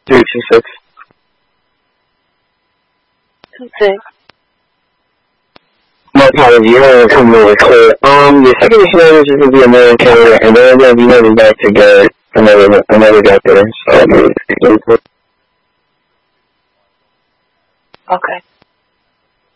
326. 26. My apologies, you don't come really clear. Your second issue is just going to be American, and then we're going to be heading back to get another doctor. So, Okay.